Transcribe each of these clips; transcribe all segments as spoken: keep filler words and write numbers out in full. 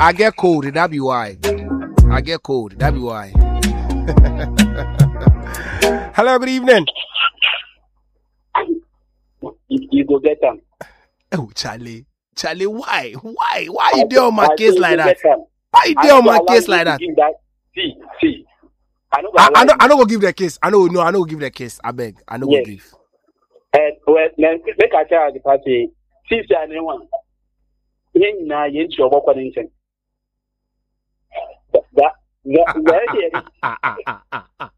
I get cold. That be why. I get cold. That be why. Hello, good evening. You, you go get them. Oh, Charlie. Charlie, why? Why? Why you do on my case like that? Them. Why you do on my case like that? that? See, see. I know. I, I know. I know. Go give the case. I know. No. I know. Go give the case. I beg. I know. Yes. Go give. And well, make I tell the party. See, see, anyone. Yen na yen cho work on anything. That that that.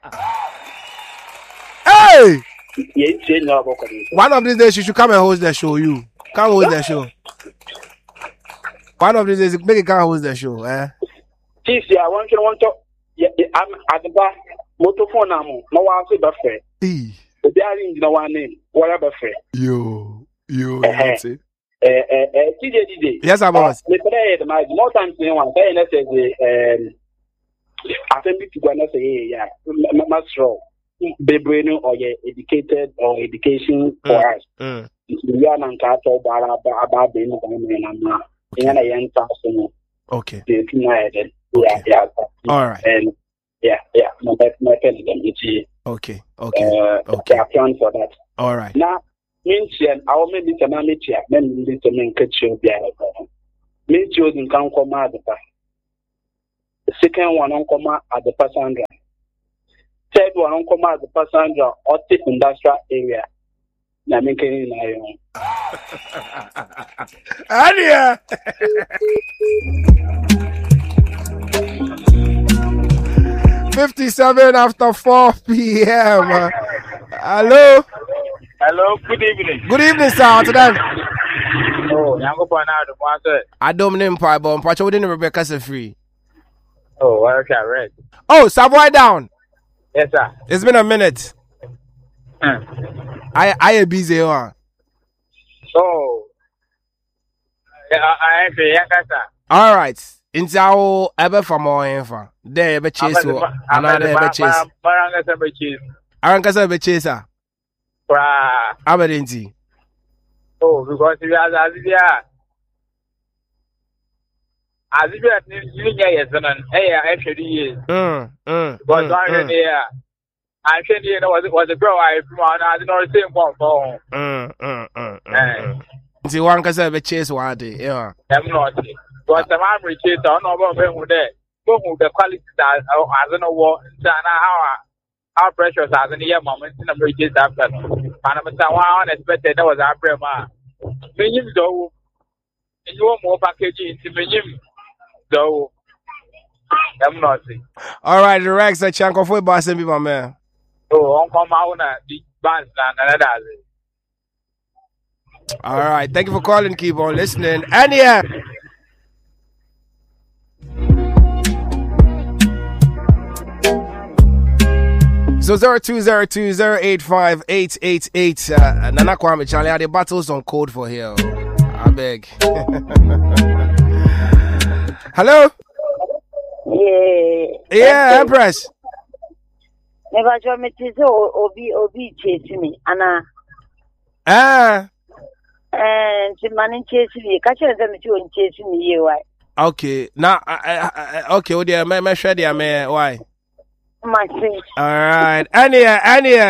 Hey. Yen no work on anything. One of these days, you should come and host the show. You come host the show. One of these days, make it come host the show. Eh. See, see, I want to want to. Yeah, I'm at the back. Motor phone now. No one say buffet. E. The diary is no one name. What buffet? Yo, yo, that's it. Eh, eh, eh, T J D J. Yes, I was. The player, the match. More times than one. Say, let's say the um. I think we go and say, yeah, master, Bebreno or yeah, educated or education for us. We are not talking about about being a man. In a young person. Okay. Okay. Yeah, yeah. All right. And yeah, yeah. No, that's my pen. Okay. Okay. Uh, okay. I plan for that. All right. Now, means I will make it a manage here. Then we need to make it show be a means you can come out the pass. The second one on come at the passenger. Third one on come at the passenger or the industrial area. Now, make it in my own. Ania! fifty-seven after four p.m. Hello? Hello, good evening. Good evening, sir. Today. Oh, I'm going to go I don't know Empire, but I'm watching Rebecca free. Oh, okay, right. Oh, Savoy down. Yes, sir. It's been a minute. Hmm. I I am busy one. Oh. Yeah, I am the all right. Into our ever for more info. There, ever chase you. Another ever chase. Arankasa ever chaser. Aberdeen. Oh, because we are as if you are. As if you are living here, son. Hey, actually, yes. Hmm. Hmm. But one year. I'm saying you know was a girl I from I didn't know the same one phone. Mm, mm, mm, mm. See, one can say chase one day, yeah. I'm not. But the man reaches on over who there. Who the quality that I don't know what how how precious as in the year moment in the bridges after. And I'm saying one unexpected that was our brema. Minimum though. And you want more packaging to minimum though. I'm not. All right, the Rex a chunk of football, send me my man. Oh, on come out na the bands and another. All right, thank you for calling. Keep on listening. And yeah. So zero two zero two zero eight five eight eight eight. Uh, Nana Kwame Charlie, are the battles on code for here? I beg. Hello. Yeah. Yeah, Empress. Never show me to obi obi chase me, Anna. Ah. And to man chase me. Catch them to chase me. You why? Okay. Now, okay. Oh dear, me me share dear me why? My face. All right, Ania, Ania.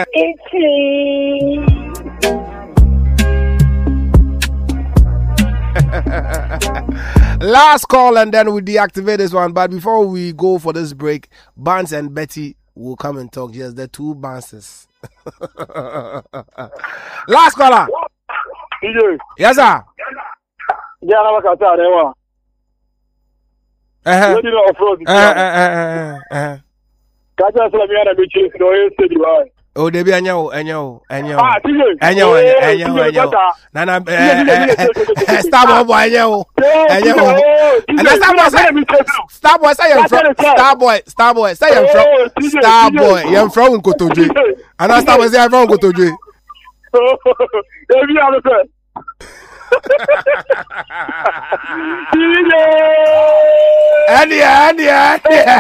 Last call, and then we deactivate this one. But before we go for this break, Barnes and Betty will come and talk. Yes, the two Barneses. Last caller. Yes, sir. Yeah, I'm going to uh-huh. uh, uh, uh, uh, uh. Oh, they be anyo, anyo, anyo, anyo, anyo, anyo. Nana, Starboy, boy, anyo, anyo. And that's Starboy. Starboy, say you're from Starboy. Starboy, say you're from Starboy. You're from Kotoji. And that's Starboy, say you're from Kotoji. Andy, Andy, Andy.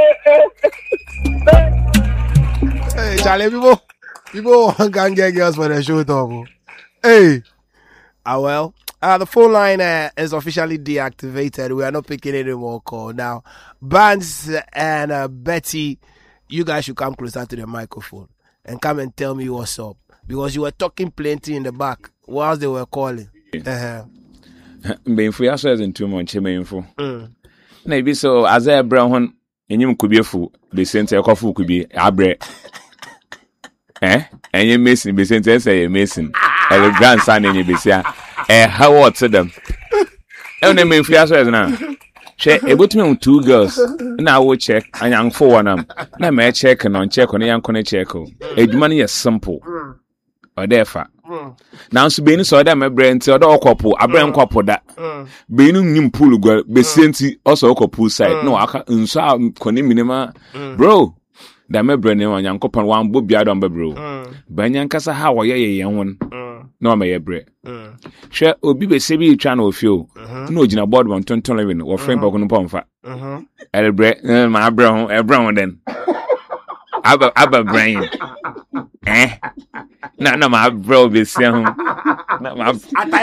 Hey, Charlie, people, people can't get girls for the show, though. Hey, ah well, Uh, the phone line uh, is officially deactivated. We are not picking any more call now. Barnes and uh, Betty, you guys should come closer to the microphone and come and tell me what's up, because you were talking plenty in the back whilst they were calling. Uh-huh. Being as in two months, meaningful. Maybe so as a brown and you could be a fool. Be sent a coffee could be a bread. Eh? And you missing, be sent to say missing. And the grandson in your besia. Eh, how what to them? And they mean for us now. Check a good me two girls. Now we check and young for one of them. Now may check and on check on a young corner check. A money is simple. Or therefore. Now, so being so that my brain to other couple, a brain couple that being in pool girl, be sent also couple side. No, I can't so minima, bro. That my brain and young couple one book beard on bro. Banyan Casa, how are ye young one? No, my bread. Share Obi be Sebi channel few. No, Gina board one twenty eleven or frame on Pomfa. El bread, my brown, a brown then. Abba, Abba brain. Eh? No, no, my bro be saying. No, my.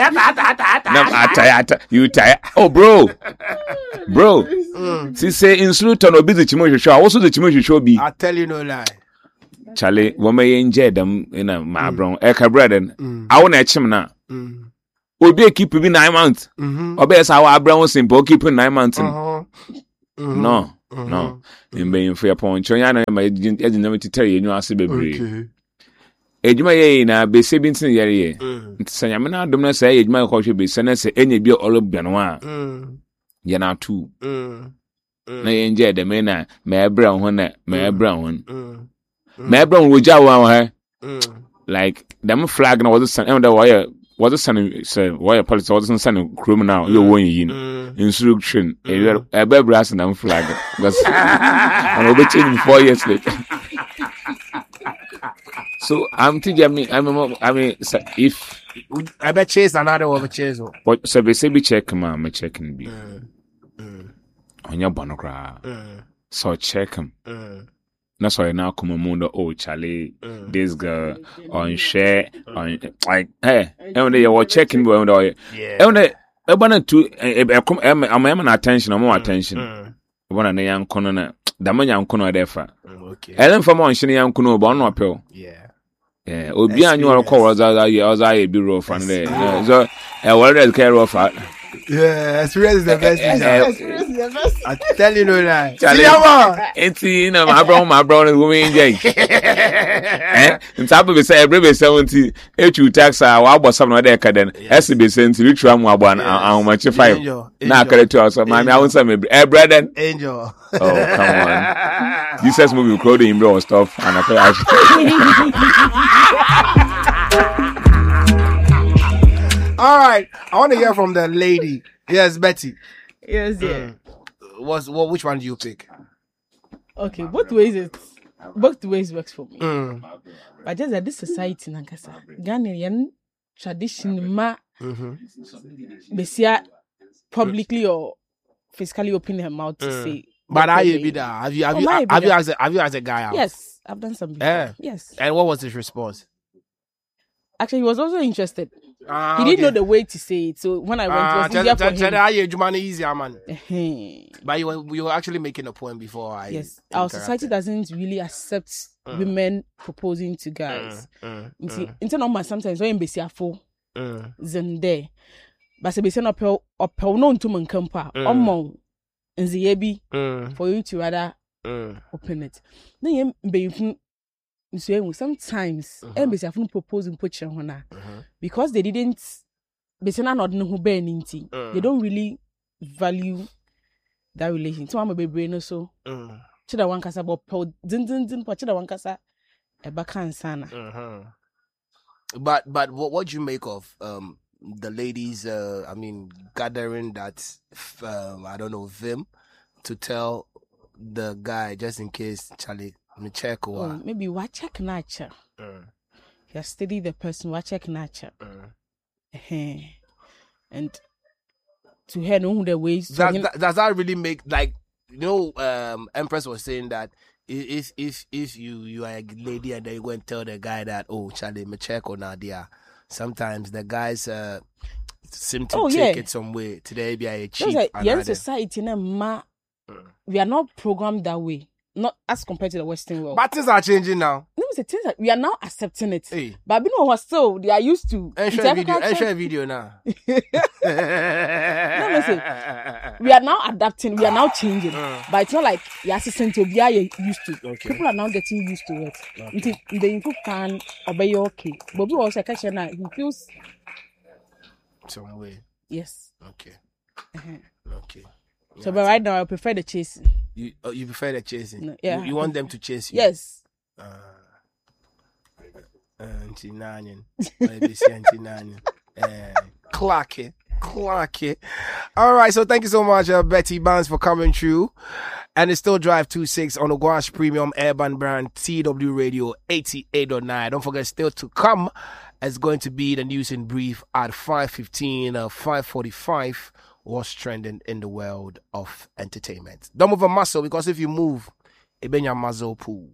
You tired? Oh, bro, bro. See, say in Sluton or busy Chimoshi show. Also, the Chimoshi show be. I tell you no lie. Charlie, woman enjoy them in a my brown. Eka bread. I want to chim now. We'll be a keep be nine months. Or best our brown simple keeping nine months. No. No, in being fair point, China, my agent never to tell you, no, I see baby. Ejuma ye na be seventeen year ye. Sanyamina do not say ejuma ko be senese enye bi all bianwa. Ye na two. Na ye nje de me na me brown ho na me brown ho. Me brown wo ja wa ha. Like them flag na was san e da why was the son say why police was san criminal you won yi no. Instruction e be brass na flag because and we change four years later. So I'm thinking, I mean, I mean, I mean, so if I bet chase another one, chase. But so they say be check, man, me checking be on your bonocra. So check him. That's why now come on oh Charlie, this girl on share on like hey, and they were checking when they yeah, and they everyone to I'm I'm attention, I'm more attention. One and the young corner, the man young corner there for okay. Ellen from one shiny young corner, but no appeal. Yeah. Yeah, Obi and you are called as I as I be rough and there. So, I will care of that. Yeah, experience is the best. Experience is the best. I tell you no lie. It's you know my bro, my brother is going to eh? In top of the say every seventy, if you tax our what some other caden, S B sent to reach one one how much five. Now correct to us, man. I want some eh, brother. Angel. Oh, come on. Jesus movie clothing him bro stuff and I All right, I want to hear from the lady. Yes, Betty. Yes, yeah. Mm. What's what? Which one do you pick? Okay, both ways it, both ways works for me. Mm. But just that this society, Nankasa, Ghanaian tradition, ma, besia publicly or physically open her mouth to mm. say. But how you be that? Have you have oh, you have, have you that? asked a, have you asked a guy out? Yes, I've done some before. Yeah. Yes. And what was his response? Actually, he was also interested. Ah, he didn't okay. know the way to say it, so when I went, ah, it was easier for him. Tell you, you money easier, man. But you were, you were actually making a point before. I yes, our society doesn't really accept mm. women proposing to guys. Mm, mm, See, mm. in normal sometimes when you are full, mm. then there, but se be send up up no to man campa, omo, in the ebi for you to rather mm. open it. Then you be. So sometimes embassy have no proposing put you on because they didn't be not know who burning they don't really value that relation. So I'm a baby no so chida one kasa but din din din but chida one kasa e baka sana. But but what what do you make of um the ladies uh I mean gathering that um, I don't know Vim to tell the guy just in case Charlie me check or oh, maybe what check nature. Mm. You study the person, what check nature. Mm. And to her know the ways. Does that, does that really make like you know? Um, Empress was saying that if if if you you are a lady and then you go and tell the guy that oh Charlie me check or Nadia, sometimes the guys uh seem to oh, take yeah. it somewhere today. Be a cheap. Like, yeah, society na ma, mm. we are not programmed that way. Not as compared to the Western world. But things are changing now. No, the things are, we are now accepting it. Hey. But you know what? Still, they are used to. Ensure video. Ensure video now. No, no, say, we are now adapting. We are now changing. Uh. But it's not like you are assistant to be used to. Okay. People are now getting used to it. Okay. The info can obey your okay. But we also catch now. He feels some way. Yes. Okay. Uh-huh. Okay. Yeah, so, but right now, I prefer the chasing. You uh, you prefer the chasing? No, yeah. You, you want them to chase you? Yes. Uh, Auntie Nanyan. Auntie Nanyan. Clock it. Clock it. All right, so thank you so much, uh, Betty Barnes, for coming through. And it's still Drive twenty-six on the Gouache Premium Urban Brand T W Radio eighty-eight point nine. Don't forget, still to come, it's going to be the news in brief at five fifteen, uh, five forty-five. What's trending in the world of entertainment. Don't move a muscle, because if you move, it be your muscle pool.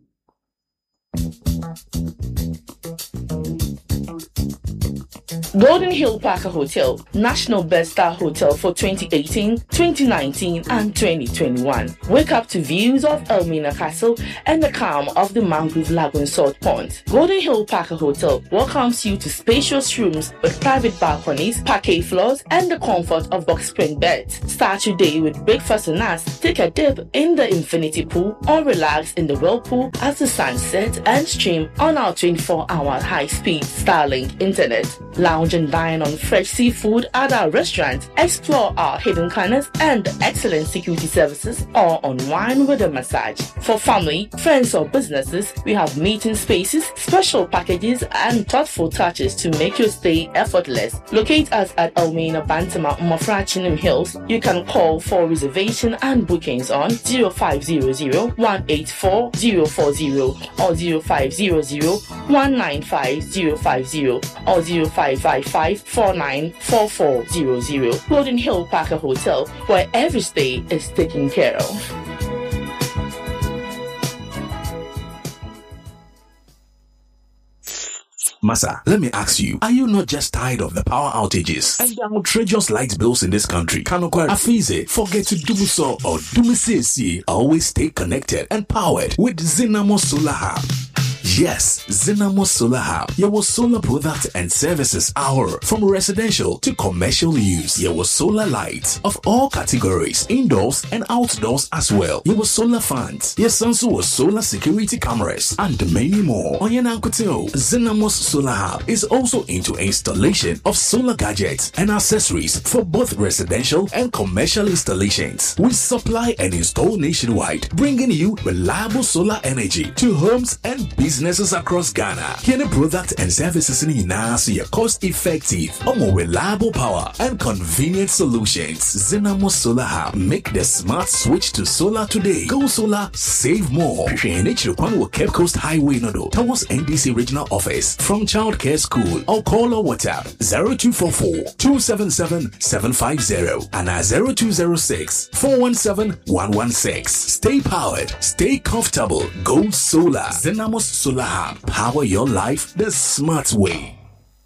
Golden Hill Parker Hotel, National Best Star Hotel for twenty eighteen, twenty nineteen, and twenty twenty-one. Wake up to views of Elmina Castle and the calm of the Mangrove Lagoon Salt Pond. Golden Hill Parker Hotel welcomes you to spacious rooms with private balconies, parquet floors, and the comfort of box spring beds. Start your day with breakfast and us. Take a dip in the infinity pool or relax in the whirlpool as the sun sets and stream on our twenty-four hour high-speed Starlink internet. Lounge and dine on fresh seafood at our restaurant. Explore our hidden corners and excellent security services, or unwind with a massage. For family, friends, or businesses, we have meeting spaces, special packages, and thoughtful touches to make your stay effortless. Locate us at Elmina Bantama Mafrachinum Hills. You can call for reservation and bookings on zero five zero zero, one eight four, zero four zero or zero five zero zero, one nine five, zero five zero or zero five five five, four nine four four zero zero. Golden Hill Parker Hotel, where every stay is taken care of. Massa, let me ask you, are you not just tired of the power outages and the outrageous light bills in this country? Kanokwa Afize, forget to do so or do me say, always stay connected and powered with Zinamo Solar Hub. Yes, Zinamo Solar Hub. Your solar products and services are from residential to commercial use. Your solar lights of all categories, indoors and outdoors as well. Your solar fans. Yes, also solar security cameras and many more. Onyenankuteo, Zinamo Solar Hub is also into installation of solar gadgets and accessories for both residential and commercial installations. We supply and install nationwide, bringing you reliable solar energy to homes and businesses. Businesses across Ghana. Any product and services in Inasi are cost effective, or more reliable power and convenient solutions. Zinamo Solar Hub. Make the smart switch to solar today. Go solar, save more. N H Rukwan Cape Coast Highway Nodo towards N D C Regional Office from Childcare School, or call or WhatsApp zero two four four, two seven seven, seven five zero and zero two zero six, four one seven, one one six. Stay powered, stay comfortable. Go solar. Zinamo Solar Hub. Power your life the smart way.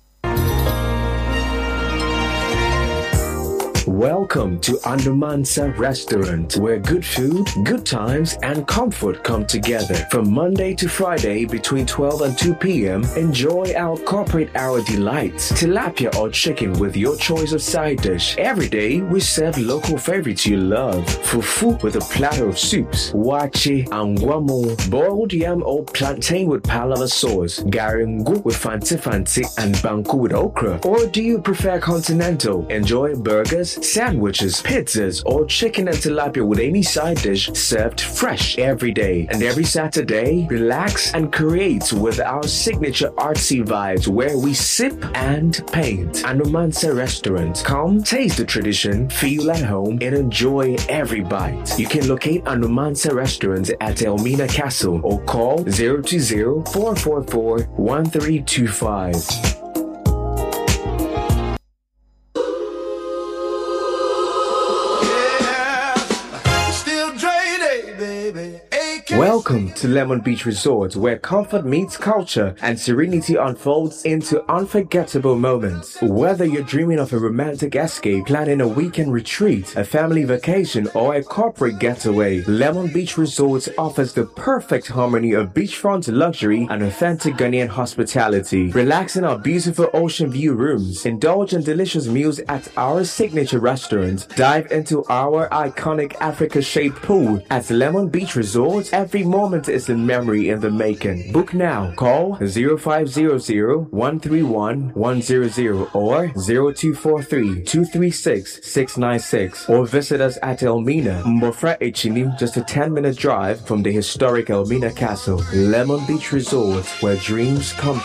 Welcome to Andumansa Restaurant, where good food, good times, and comfort come together. From Monday to Friday between twelve and two p.m., enjoy our corporate hour delights, tilapia or chicken with your choice of side dish. Every day, we serve local favorites you love. Fufu with a platter of soups, wache, angwamo, boiled yam or plantain with palava sauce, garingu with fanti fanti, and banku with okra. Or do you prefer continental? Enjoy burgers, sandwiches, pizzas, or chicken and tilapia with any side dish served fresh every day. And every Saturday, relax and create with our signature artsy vibes where we sip and paint. Anumansa Restaurant. Come taste the tradition, feel at home, and enjoy every bite. You can locate Anumansa Restaurant at Elmina Castle or call zero two zero, four four four, one three two five. Welcome Welcome to Lemon Beach Resort, where comfort meets culture and serenity unfolds into unforgettable moments. Whether you're dreaming of a romantic escape, planning a weekend retreat, a family vacation, or a corporate getaway, Lemon Beach Resort offers the perfect harmony of beachfront luxury and authentic Ghanaian hospitality. Relax in our beautiful ocean view rooms, indulge in delicious meals at our signature restaurant, dive into our iconic Africa-shaped pool at Lemon Beach Resort. Every moment is a memory in the making. Book now. Call zero five zero zero, one three one, one zero zero or zero two four three, two three six, six nine six or visit us at Elmina, Mbofra Echinim, just a ten minute drive from the historic Elmina Castle. Lemon Beach Resort, where dreams come